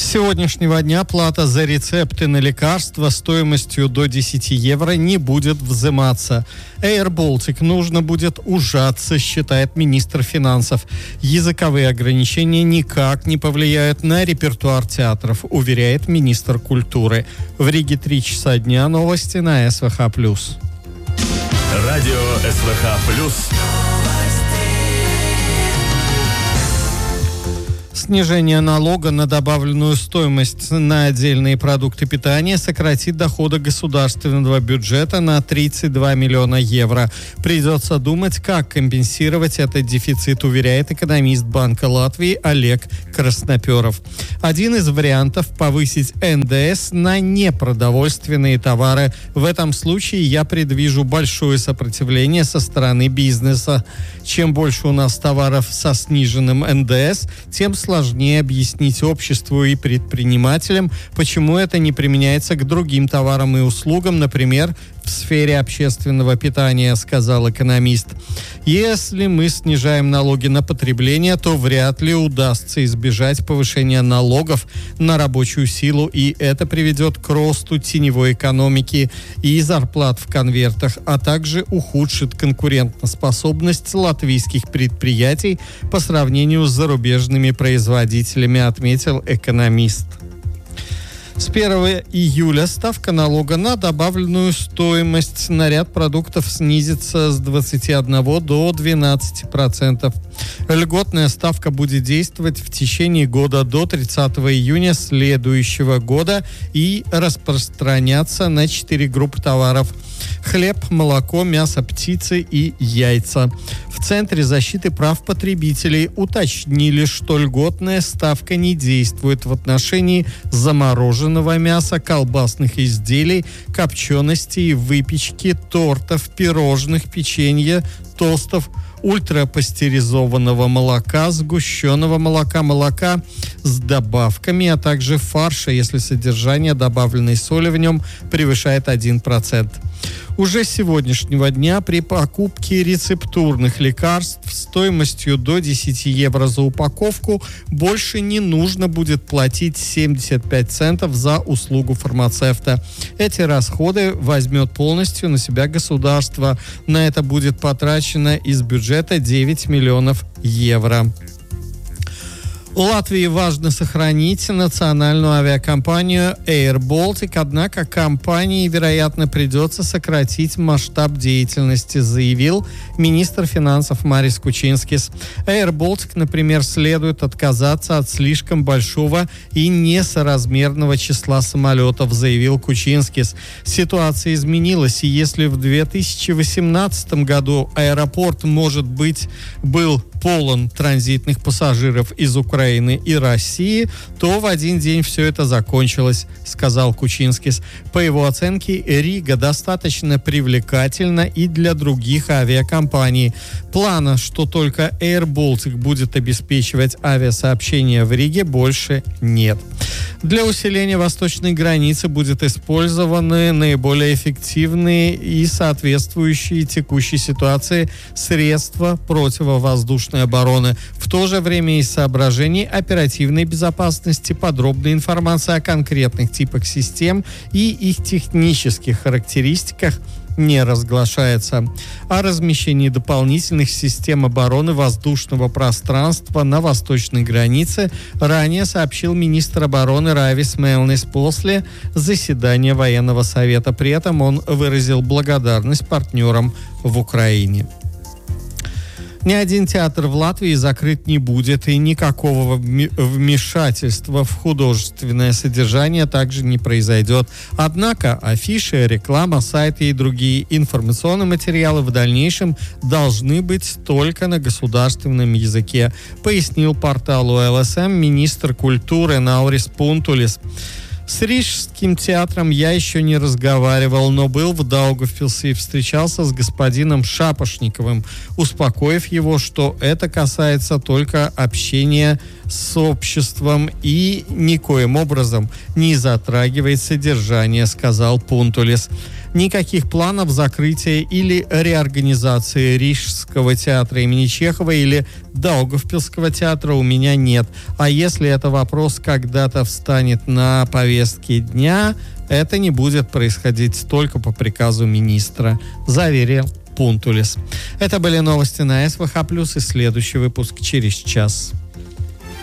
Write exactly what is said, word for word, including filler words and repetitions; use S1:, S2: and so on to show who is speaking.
S1: сегодняшнего дня плата за рецепты на лекарства стоимостью до десять евро не будет взиматься. Air Baltic нужно будет ужаться, считает министр финансов. Языковые ограничения никак не повлияют на репертуар театров, уверяет министр культуры. В Риге три часа дня, новости на СВХ+.
S2: Радио СВХ+.
S1: Снижение налога на добавленную стоимость на отдельные продукты питания сократит доходы государственного бюджета на тридцать два миллиона евро. Придется думать, как компенсировать этот дефицит, уверяет экономист Банка Латвии Олег Красноперов. Один из вариантов – повысить эн дэ эс на непродовольственные товары. В этом случае я предвижу большое сопротивление со стороны бизнеса. Чем больше у нас товаров со сниженным эн дэ эс, тем сложнее объяснить обществу и предпринимателям, почему это не применяется к другим товарам и услугам, например, в сфере общественного питания, сказал экономист. Если мы снижаем налоги на потребление, то вряд ли удастся избежать повышения налогов на рабочую силу, и это приведет к росту теневой экономики и зарплат в конвертах, а также ухудшит конкурентоспособность латвийских предприятий по сравнению с зарубежными производителями, отметил экономист. С первого июля ставка налога на добавленную стоимость на ряд продуктов снизится с двадцати одного до двенадцати процентов. Льготная ставка будет действовать в течение года до тридцатого июня следующего года и распространяться на четыре группы товаров: хлеб, молоко, мясо птицы и яйца. В Центре защиты прав потребителей уточнили, что льготная ставка не действует в отношении замороженного мяса, колбасных изделий, копченостей, выпечки, тортов, пирожных, печенья, тостов, ультрапастеризованного молока, сгущенного молока, молока с добавками, а также фарша, если содержание добавленной соли в нем превышает один процент. Уже с сегодняшнего дня при покупке рецептурных лекарств стоимостью до десяти евро за упаковку больше не нужно будет платить семьдесят пять центов за услугу фармацевта. Эти расходы возьмет полностью на себя государство. На это будет потрачено из бюджета девять миллионов евро. Латвии важно сохранить национальную авиакомпанию Air Baltic, однако компании, вероятно, придется сократить масштаб деятельности, заявил министр финансов Марис Кучинскис. Air Baltic, например, следует отказаться от слишком большого и несоразмерного числа самолетов, заявил Кучинскис. Ситуация изменилась, и если в две тысячи восемнадцатом году аэропорт, может быть, был полон транзитных пассажиров из Украины и России, то в один день все это закончилось, сказал Кучинскис. По его оценке, Рига достаточно привлекательна и для других авиакомпаний. Плана, что только Air Baltic будет обеспечивать авиасообщение в Риге, больше нет. Для усиления восточной границы будут использованы наиболее эффективные и соответствующие текущей ситуации средства противовоздушной обороны. В то же время из соображений оперативной безопасности подробная информация о конкретных типах систем и их технических характеристиках не разглашается. О размещении дополнительных систем обороны воздушного пространства на восточной границе ранее сообщил министр обороны Равис Мелнис после заседания военного совета. При этом он выразил благодарность партнерам в Украине. Ни один театр в Латвии закрыт не будет, и никакого вмешательства в художественное содержание также не произойдет. Однако афиши, реклама, сайты и другие информационные материалы в дальнейшем должны быть только на государственном языке, пояснил порталу эл эс эм министр культуры Наурис Пунтулис. С Рижским театром я еще не разговаривал, но был в Даугавпилсе и встречался с господином Шапошниковым, успокоив его, что это касается только общения с обществом и никоим образом не затрагивает содержание, сказал Пунтулис. Никаких планов закрытия или реорганизации Рижского театра имени Чехова или Даугавпилского театра у меня нет. А если это вопрос когда-то встанет на повестке дня, это не будет происходить только по приказу министра, заверил Пунтулис. Это были новости на СВХ+, и следующий выпуск через час.